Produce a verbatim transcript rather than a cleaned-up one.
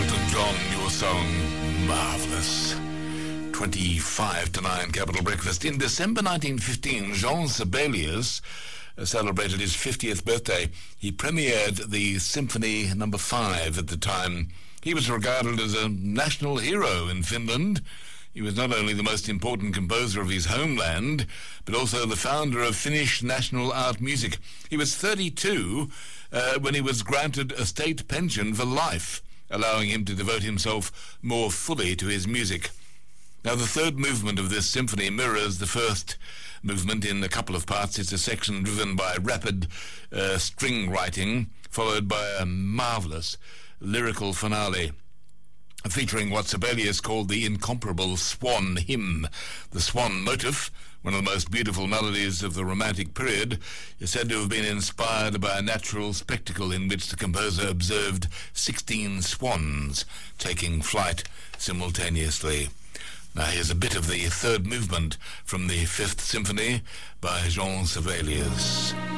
Elton John, your song, marvellous. twenty-five to nine Capital Breakfast. In December nineteen fifteen, Jean Sibelius uh, celebrated his fiftieth birthday. He premiered the Symphony Number Five at the time. He was regarded as a national hero in Finland. He was not only the most important composer of his homeland, but also the founder of Finnish national art music. He was thirty-two uh, when he was granted a state pension for life, allowing him to devote himself more fully to his music. Now, the third movement of this symphony mirrors the first movement in a couple of parts. It's a section driven by rapid uh, string writing, followed by a marvellous lyrical finale, featuring what Sibelius called the incomparable swan hymn. The swan motif, one of the most beautiful melodies of the Romantic period, is said to have been inspired by a natural spectacle in which the composer observed sixteen swans taking flight simultaneously. Now here's a bit of the third movement from the Fifth Symphony by Jean Sibelius.